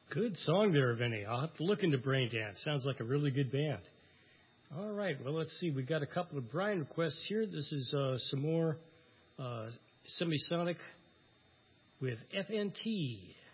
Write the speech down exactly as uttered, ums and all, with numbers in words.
Good song there, Vinny. I'll have to look into Brain Dance. Sounds like a really good band. All right, well, let's see. We got a couple of Brian requests here. This is uh, some more uh, Semisonic with F N T.